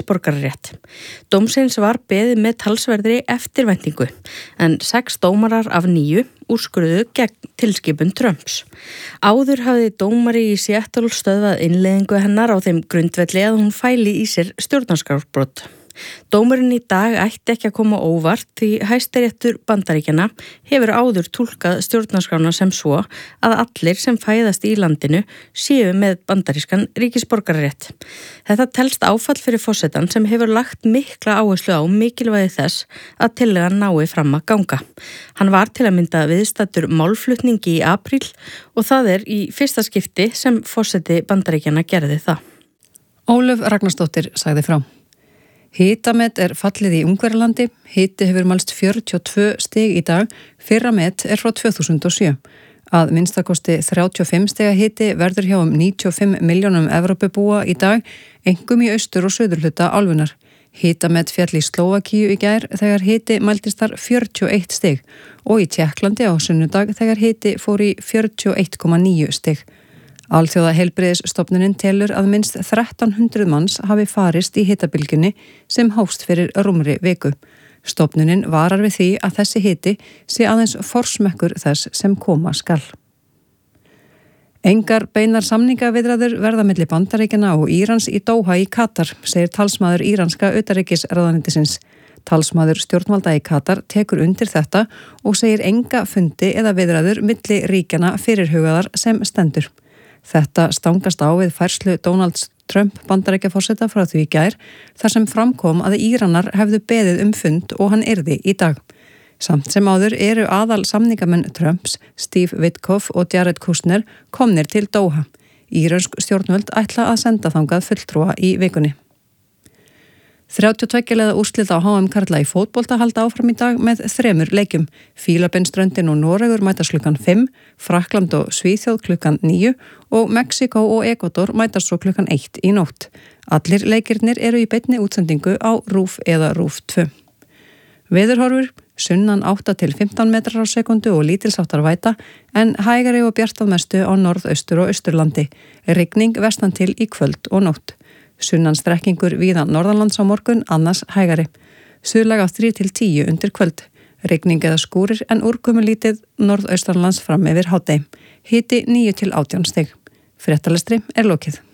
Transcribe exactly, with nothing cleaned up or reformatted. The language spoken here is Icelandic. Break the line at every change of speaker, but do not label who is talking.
ríkisborgararétt. Dómsins var beðið með talsverðri eftirvæntingu en sex dómarar af níu úrskurðuðu gegn tilskipun Trumps. Áður hafði dómari í Seattle stöðvað innleiðingu hennar á þeim grundvelli að hún fæli í sér stjórnarskrárbrot. Dómurinn í dag ætti ekki að koma óvart því Hæstiréttur Bandaríkjanna hefur áður túlkað stjórnarskrána sem svo að allir sem fæðast í landinu séu með bandarískan ríkisborgararétt. Þetta telst áfall fyrir forsetann sem hefur lagt mikla áherslu á mikilvægi þess að tillagan nái fram að ganga. Hann var til að mynda viðstaddur málflutningi í apríl og það er í fyrsta skipti sem forseti Bandaríkjanna gerði það.
Ólöf Ragnarsdóttir sagði frá. Hitamet er fallið í Ungverjalandi, hiti hefur mælst fjörutíu og tvö stig í dag, fyrra met er frá tvö þúsund og sjö. Að minnstakosti þrjátíu og fimm stiga hiti verður hjá um níutíu og fimm milljónum Evrópubúa í dag, einkum í austur- og suðurhluta álfunnar. Hitamet fjall í Slóvakíu í gær þegar hiti mældist þar fjörutíu og eitt stig og í Tékklandi á sunnudag þegar hiti fór í fjörutíu og eitt komma níu stig. Alþjóða heilbrigðisstofnunin telur að minnst þrettán hundruð manns hafi farist í hitabylgjunni sem hófst fyrir rúmri viku. Stofnunin varar við því að þessi hiti sé aðeins forsmekkur þess sem koma skal. Engar beinar samningaviðræður verða milli Bandaríkjanna og Írans í Dóha í Katar, segir talsmaður íranska utanríkisráðuneytisins. Talsmaður stjórnvalda í Katar tekur undir þetta og segir enga fundi eða viðræður milli ríkjanna fyrirhugaðar sem stendur. Þetta stangast á við færslu Donald Trump Bandaríkjaforseta frá því í gær þar sem framkom að Íranar hefðu beðið um fund og hann yrði í dag. Samt sem áður eru aðal samningamenn Trumps, Steve Witkoff og Jared Kushner komnir til Dóha. Írönsk stjórnvöld ætla að senda þangað fulltrúa í vikunni. þrjátíu og tveggja liða úrslit á H M karla í fótbolta halda áfram í dag með þremur leikjum. Fílabeinsströndin og Noregur mætast klukkan fimm, Frakkland og Svíþjóð klukkan níu og Mexíkó og Ekvador mætast svo klukkan eitt í nótt. Allir leikirnir eru í beinni útsendingu á RÚV eða RÚV tvö. Veðurhorfur, sunnan átta til fimmtán metrar á sekundu og lítilsháttar væta en hægari og bjart að mestu á norðaustur og austurlandi. Rigning vestan til í kvöld og nótt. Sunnan strekkingur víða norðanlands á morgun, annars hægari. Suðlæg á þrjú til tíu undir kvöld. Rigning eða skúrir en úrkomulítið norðaustanlands fram yfir hádegi. Hiti níu til átján stig. Fréttalestri er lokið.